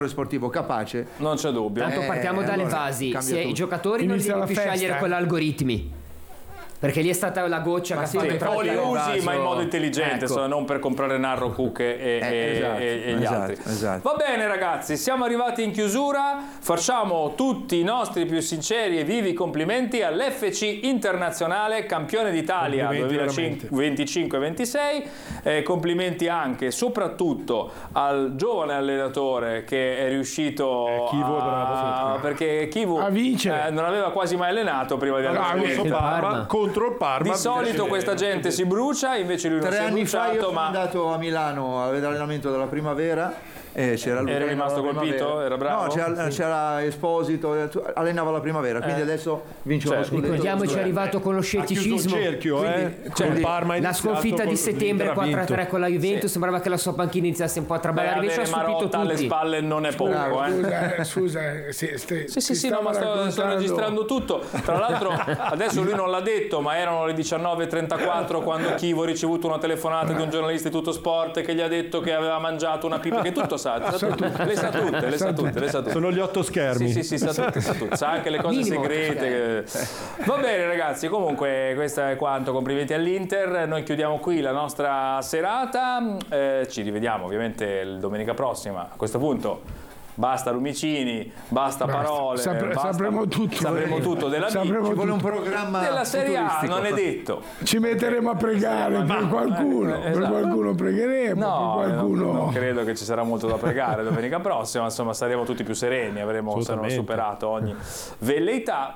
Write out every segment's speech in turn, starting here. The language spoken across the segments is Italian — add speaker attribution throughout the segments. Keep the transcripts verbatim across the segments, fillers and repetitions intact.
Speaker 1: sportivo capace,
Speaker 2: non c'è dubbio.
Speaker 3: Tanto partiamo
Speaker 1: Eh,
Speaker 3: dalle
Speaker 1: allora,
Speaker 3: basi.
Speaker 1: cambia
Speaker 3: Se
Speaker 1: tutto.
Speaker 3: i giocatori non li
Speaker 4: Inizia
Speaker 3: devi
Speaker 4: la
Speaker 3: più
Speaker 4: festa.
Speaker 3: scegliere con gli algoritmi, perché lì è stata la goccia
Speaker 1: Ma
Speaker 3: che
Speaker 1: sì,
Speaker 3: ha fatto
Speaker 2: Sì,
Speaker 3: tra
Speaker 2: o li
Speaker 3: le-
Speaker 2: usi
Speaker 1: caso-
Speaker 2: ma in modo intelligente,
Speaker 1: ecco.
Speaker 2: insomma, non per comprare Narro, Cook e, e-
Speaker 1: Eh, esatto,
Speaker 2: e- e gli
Speaker 1: esatto,
Speaker 2: altri.
Speaker 1: esatto.
Speaker 2: Va bene ragazzi, siamo arrivati in chiusura, facciamo tutti i nostri più sinceri e vivi complimenti all'F C Internazionale campione d'Italia
Speaker 4: Complimenti
Speaker 2: duemilaventicinque ventisei, eh, complimenti anche e soprattutto al giovane allenatore che è riuscito
Speaker 4: Eh, Chivu è
Speaker 2: a...
Speaker 4: bravo, sì.
Speaker 2: perché Chivu
Speaker 4: A vincere.
Speaker 2: eh, non aveva quasi mai allenato prima di
Speaker 4: Ah,
Speaker 2: andare
Speaker 4: contro
Speaker 2: in
Speaker 4: Parma,
Speaker 3: Parma.
Speaker 4: contro il Parma.
Speaker 2: Di solito questa gente si brucia, invece lui non
Speaker 1: Tre
Speaker 2: si è
Speaker 1: anni fa io
Speaker 2: bruciato,
Speaker 1: sono
Speaker 2: ma
Speaker 1: andato a Milano a vedere l'allenamento della primavera e c'era lui.
Speaker 2: Eri
Speaker 1: allenava
Speaker 2: rimasto
Speaker 1: la
Speaker 2: colpito?
Speaker 1: primavera.
Speaker 2: Era bravo?
Speaker 1: No, c'era, c'era Esposito, allenava la primavera, quindi
Speaker 2: Eh.
Speaker 1: adesso vince
Speaker 2: Cioè,
Speaker 1: uno scudetto.
Speaker 3: Ricordiamoci, è arrivato con lo
Speaker 4: Ha chiuso il
Speaker 3: scetticismo.
Speaker 4: cerchio, eh. Cioè, il Parma è
Speaker 3: La
Speaker 4: iniziato
Speaker 3: sconfitta di
Speaker 4: col-
Speaker 3: settembre
Speaker 4: l'Inter ha
Speaker 3: quattro a tre
Speaker 4: vinto.
Speaker 3: con la Juventus,
Speaker 2: Sì.
Speaker 3: sembrava che la sua panchina iniziasse un po' a
Speaker 2: beh,
Speaker 3: traballare, invece ha
Speaker 2: avere
Speaker 3: stupito
Speaker 2: Marotta alle
Speaker 3: tutti.
Speaker 2: spalle non è poco,
Speaker 1: Bravo.
Speaker 2: eh.
Speaker 4: Scusa, eh, scusa, eh, sì, ste-
Speaker 2: Sì, sì,
Speaker 4: ti
Speaker 2: sì, no,
Speaker 4: stavo
Speaker 2: ma sto, sto
Speaker 4: raccontando-
Speaker 2: registrando tutto. Tra l'altro, adesso lui non l'ha detto, ma erano le diciannove e trentaquattro quando Chivo ha ricevuto una telefonata di un giornalista di Tutto Sport che gli ha detto che aveva mangiato una pipa, che tutto sa, sa tutto. le sa tutte, le sa tutte, le sa tutte.
Speaker 4: Sono gli otto schermi.
Speaker 2: Sì, sì, sì, sa tutte, sa tutte. Sa anche le cose
Speaker 3: Minimo.
Speaker 2: segrete. Va bene ragazzi, comunque questo è quanto, complimenti all'Inter, noi chiudiamo qui la nostra serata, eh, ci rivediamo ovviamente il domenica prossima, a questo punto basta lumicini, basta,
Speaker 4: Basta.
Speaker 2: parole,
Speaker 4: Sapre-
Speaker 2: basta-
Speaker 4: sapremo tutto.
Speaker 2: sapremo tutto della B,
Speaker 4: Sapremo
Speaker 1: Ci vuole un
Speaker 4: tutto.
Speaker 1: programma
Speaker 2: della Serie A,
Speaker 1: futuristico.
Speaker 2: non è detto.
Speaker 4: Ci metteremo a pregare
Speaker 2: Ma-
Speaker 4: per qualcuno,
Speaker 2: eh,
Speaker 4: per
Speaker 2: esatto.
Speaker 4: qualcuno pregheremo,
Speaker 2: No,
Speaker 4: per qualcuno...
Speaker 2: non, non credo che ci sarà molto da pregare domenica prossima, insomma saremo tutti più sereni, avremo saremo
Speaker 4: Assolutamente.
Speaker 2: superato ogni velleità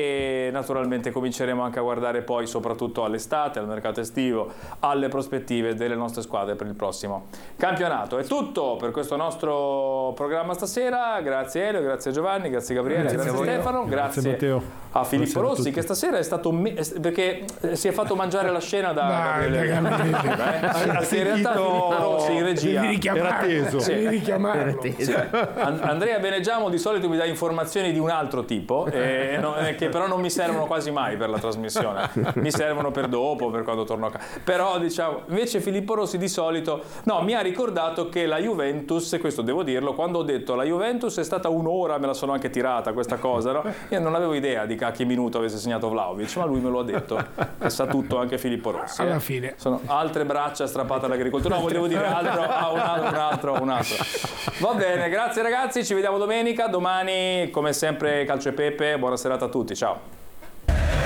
Speaker 2: e naturalmente cominceremo anche a guardare poi soprattutto all'estate, al mercato estivo, alle prospettive delle nostre squadre per il prossimo campionato. È tutto per questo nostro programma stasera, grazie Elio, grazie Giovanni, grazie Gabriele,
Speaker 1: Grazie
Speaker 2: grazie,
Speaker 1: a voi.
Speaker 2: Stefano,
Speaker 4: Grazie,
Speaker 2: grazie,
Speaker 4: Matteo.
Speaker 2: a Filippo
Speaker 4: Grazie a
Speaker 2: Rossi
Speaker 4: tutti.
Speaker 2: che stasera è stato me- perché eh, si è fatto mangiare la scena da
Speaker 4: Dai,
Speaker 2: Gabriele.
Speaker 4: dai, Gabriele.
Speaker 2: Eh? Perché in realtà Filippo Rossi in regia
Speaker 4: Devi richiamarlo, Era teso. devi richiamarlo.
Speaker 2: sì. An- Andrea Benegiamo di solito mi dà informazioni di un altro tipo, eh, no- eh, che però non mi servono quasi mai per la trasmissione, mi servono per dopo, per quando torno a casa. Però diciamo, invece Filippo Rossi di solito, no, mi ha ricordato che la Juventus, e questo devo dirlo, quando ho detto la Juventus è stata un'ora, me la sono anche tirata questa cosa, no? Io non avevo idea di a che minuto avesse segnato Vlahovic, ma lui me lo ha detto, e sa tutto anche Filippo Rossi.
Speaker 4: Alla
Speaker 2: eh.
Speaker 4: fine.
Speaker 2: Sono altre braccia strappate all'agricoltura, no, volevo dire altro, ah, un altro, un altro, un altro. Va bene, grazie ragazzi, ci vediamo domenica, domani come sempre Calcio e Pepe, buona serata a tutti, ciao.